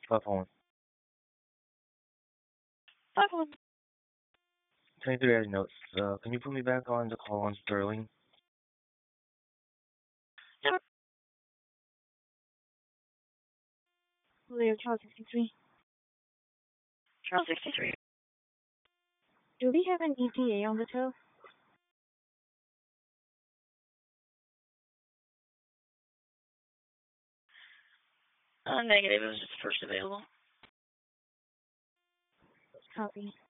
5-1. 5-1. 23 has notes. Can you put me back on the call on Sterling? Yep. Leo, Charles 63. Charles 63. Do we have an ETA on the tow? Negative. It was just first available. Copy.